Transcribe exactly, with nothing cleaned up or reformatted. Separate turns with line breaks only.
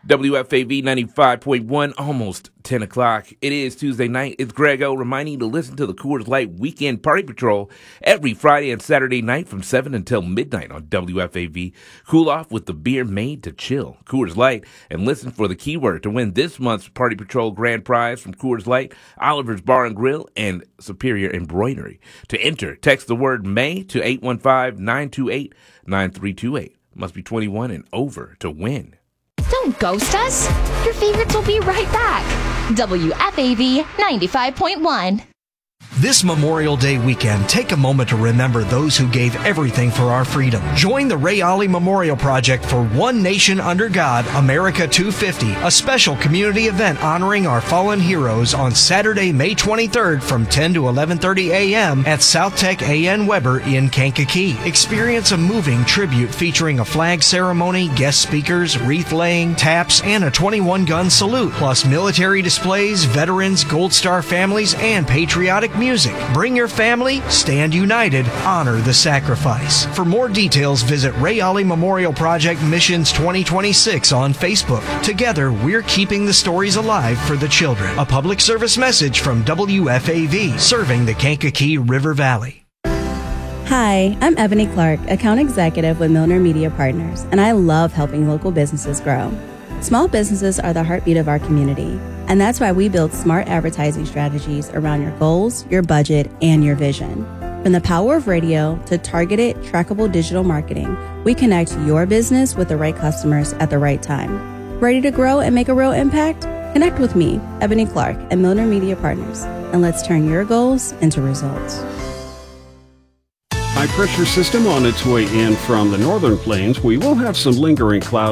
W F A V ninety-five point one, almost ten o'clock. It is Tuesday night. It's Greg O reminding you to listen to the Coors Light Weekend Party Patrol every Friday and Saturday night from seven until midnight on W F A V. Cool off with the beer made to chill. Coors Light, and listen for the keyword to win this month's Party Patrol grand prize from Coors Light, Oliver's Bar and Grill, and Superior Embroidery. To enter, text the word May to eight one five, nine two eight, nine three two eight. Must be twenty-one and over to win.
Don't ghost us. Your favorites will be right back. W F A V ninety-five point one.
This Memorial Day weekend, take a moment to remember those who gave everything for our freedom. Join the Ray Ollie Memorial Project for One Nation Under God, America two fifty, a special community event honoring our fallen heroes on Saturday, May twenty-third from ten to eleven thirty a.m. at South Tech A N Weber in Kankakee. Experience a moving tribute featuring a flag ceremony, guest speakers, wreath laying, taps, and a twenty-one gun salute, plus military displays, veterans, Gold Star families, and patriotic music. Music. Bring your family, stand united, honor the sacrifice. For more details, visit Ray Ollie Memorial Project Missions twenty twenty-six on Facebook. Together, we're keeping the stories alive for the children. A public service message from W F A V, serving the Kankakee River Valley.
Hi, I'm Ebony Clark, Account Executive with Milner Media Partners, and I love helping local businesses grow. Small businesses are the heartbeat of our community, and that's why we build smart advertising strategies around your goals, your budget, and your vision. From the power of radio to targeted, trackable digital marketing, we connect your business with the right customers at the right time. Ready to grow and make a real impact? Connect with me, Ebony Clark, at Milner Media Partners, and let's turn your goals into results.
High pressure system on its way in from the northern plains. We will have some lingering clouds